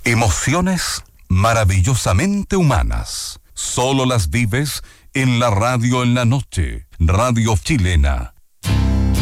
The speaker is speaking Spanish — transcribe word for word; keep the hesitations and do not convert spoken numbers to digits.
Emociones maravillosamente humanas. Solo las vives en la radio en la noche. Radio Chilena.